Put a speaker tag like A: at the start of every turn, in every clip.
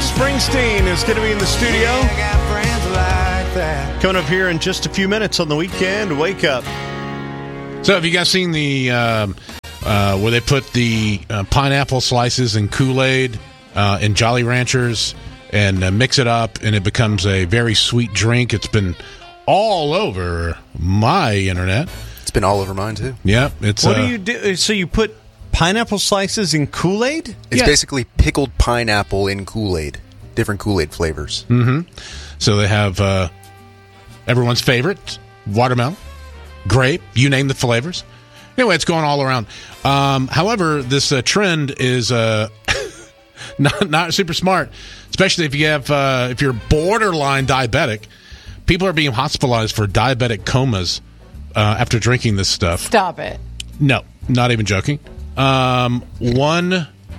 A: Bruce Springsteen is going to be in the studio. Coming up here in just a few minutes on the Weekend Wake Up.
B: So have you guys seen the where they put the pineapple slices and Kool-Aid in Jolly Ranchers and mix it up, and it becomes a very sweet drink? It's been all over my internet.
C: It's been all over mine, too.
B: Yeah. It's,
A: what do you do? So you put pineapple slices in Kool-Aid?
C: It's basically pickled pineapple in Kool-Aid. Different Kool-Aid flavors.
B: Mm-hmm. So they have everyone's favorite, watermelon, grape, you name the flavors. Anyway, it's going all around. However, this trend is not super smart, especially if you have if you're borderline diabetic. People are being hospitalized for diabetic comas after drinking this stuff.
D: Stop it.
B: No, not even joking. One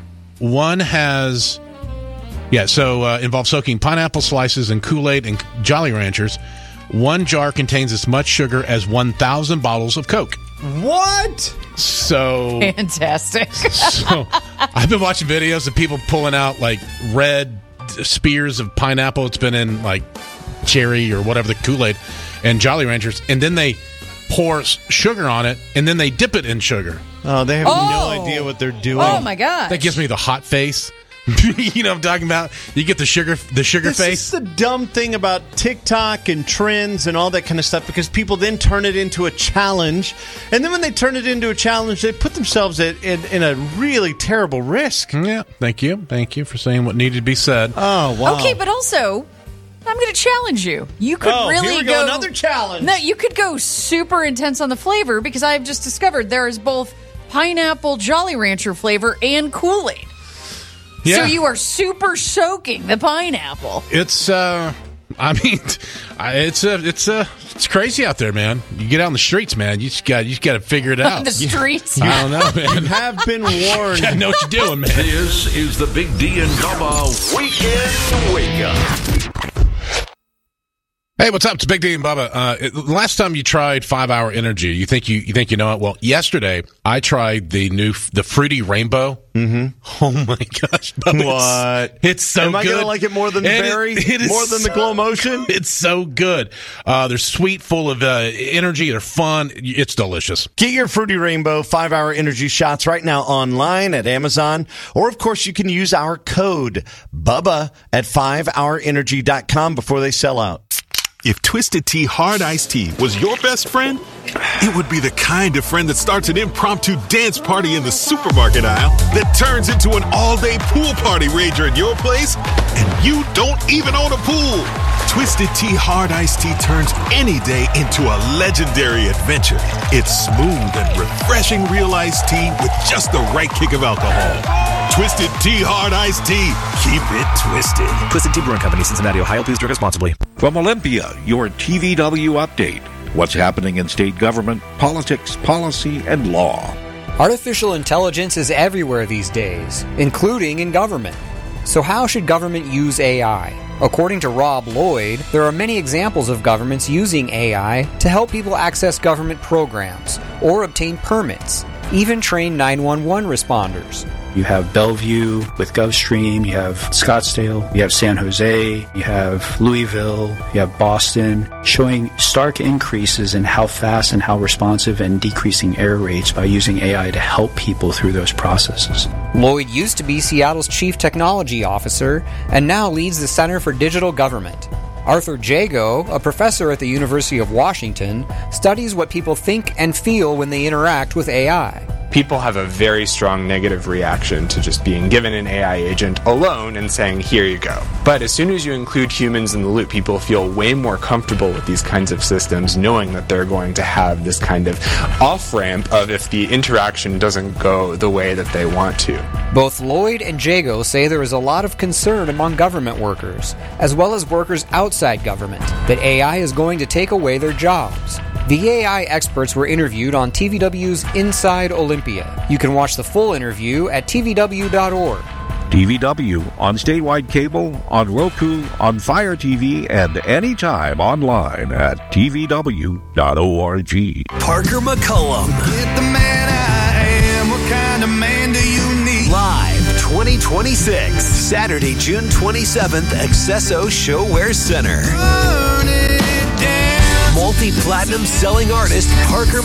B: has, involves soaking pineapple slices in Kool-Aid and Jolly Ranchers. One jar contains as much sugar as 1,000 bottles of Coke.
A: What?
B: So
D: fantastic.
B: So I've been watching videos of people pulling out like red spears of pineapple. It's been in like cherry or whatever the Kool-Aid and Jolly Ranchers, and then they pour sugar on it, and then they dip it in sugar.
A: Oh, they have no idea what they're doing.
D: Oh my god,
B: that gives me the hot face. You know what I'm talking about? You get the sugar face.
A: This is the dumb thing about TikTok and trends and all that kind of stuff, because people then turn it into a challenge, and then when they turn it into a challenge, they put themselves in a really terrible risk.
B: Yeah, thank you for saying what needed to be said.
A: Oh wow.
D: Okay, but also, I'm going to challenge you. You could really
A: here we go. Another challenge.
D: No, you could go super intense on the flavor, because I have just discovered there is both pineapple Jolly Rancher flavor and Kool-Aid.
B: Yeah.
D: So you are super soaking the pineapple.
B: It's it's crazy out there, man. You get out in the streets, man. You just got to figure it out.
D: On the streets.
B: I don't know, man.
A: You have been warned.
B: You gotta know what you're doing, man.
E: This is the Big D and Bubba Weekend Wake Up.
B: Hey, what's up? It's Big D and Bubba. Last time you tried 5 Hour Energy, you think you know it? Well, yesterday I tried the Fruity Rainbow.
A: Mm-hmm.
B: Oh my gosh, Bubba!
A: What?
B: It's so good.
A: Am I gonna like it more than the berry? More than the Glow Motion?
B: It's so good. They're sweet, full of energy. They're fun. It's delicious.
A: Get your Fruity Rainbow 5 Hour Energy shots right now online at Amazon, or of course you can use our code BUBBA at 5hourenergy.com before they sell out.
F: If Twisted Tea Hard Iced Tea was your best friend, it would be the kind of friend that starts an impromptu dance party in the supermarket aisle that turns into an all-day pool party rager at your place, and you don't even own a pool. Twisted Tea Hard Iced Tea turns any day into a legendary adventure. It's smooth and refreshing real iced tea with just the right kick of alcohol. Twisted Tea Hard Iced Tea. Keep it twisted.
G: Twisted Tea Brewing Company, Cincinnati, Ohio. Please drink responsibly.
H: From Olympia, your TVW update. What's happening in state government, politics, policy, and law.
I: Artificial intelligence is everywhere these days, including in government. So how should government use AI? According to Rob Lloyd, there are many examples of governments using AI to help people access government programs or obtain permits, even train 911 responders.
J: You have Bellevue with GovStream, you have Scottsdale, you have San Jose, you have Louisville, you have Boston, showing stark increases in how fast and how responsive and decreasing error rates by using AI to help people through those processes.
I: Lloyd used to be Seattle's chief technology officer and now leads the Center for Digital Government. Arthur Jago, a professor at the University of Washington, studies what people think and feel when they interact with AI.
K: People have a very strong negative reaction to just being given an AI agent alone and saying, here you go. But as soon as you include humans in the loop, people feel way more comfortable with these kinds of systems, knowing that they're going to have this kind of off-ramp of if the interaction doesn't go the way that they want to.
I: Both Lloyd and Jago say there is a lot of concern among government workers, as well as workers outside government, that AI is going to take away their jobs. The AI experts were interviewed on TVW's Inside Olympia. You can watch the full interview at tvw.org.
H: TVW on statewide cable, on Roku, on Fire TV, and anytime online at tvw.org.
E: Parker McCullum.
L: Get the man I am. What kind of man do you need?
E: Live
L: 2026. Saturday, June 27th, Accesso Showwear Center. Multi-platinum selling artist Parker